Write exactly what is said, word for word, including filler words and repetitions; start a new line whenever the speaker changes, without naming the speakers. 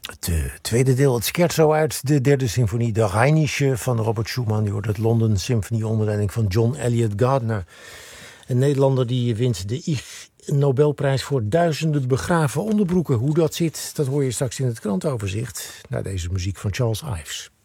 Het uh, tweede deel, het scherzo uit de derde symfonie, de Rheinische van Robert Schumann. Je hoort het London Symphony onder leiding van John Elliott Gardner. Een Nederlander die wint de Ig Nobelprijs voor duizenden begraven onderbroeken. Hoe dat zit, dat hoor je straks in het krantenoverzicht. Naar deze muziek van Charles Ives.